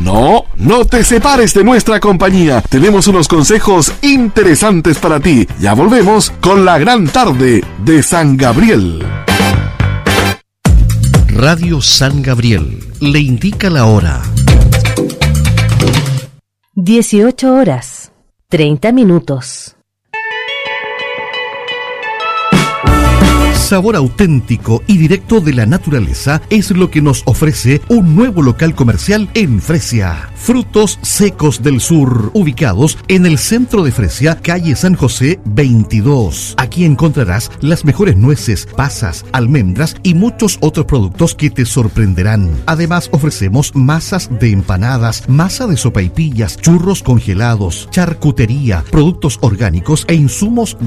No te separes de nuestra compañía. Tenemos unos consejos interesantes para ti. Ya volvemos con la gran tarde de San Gabriel. Radio San Gabriel le indica la hora. 18:30. Sabor auténtico y directo de la naturaleza es lo que nos ofrece un nuevo local comercial en Fresia. Frutos Secos del Sur, ubicados en el centro de Fresia, calle San José 22. Aquí encontrarás las mejores nueces, pasas, almendras y muchos otros productos que te sorprenderán. Además ofrecemos masas de empanadas, masa de sopaipillas, churros congelados, charcutería, productos orgánicos e insumos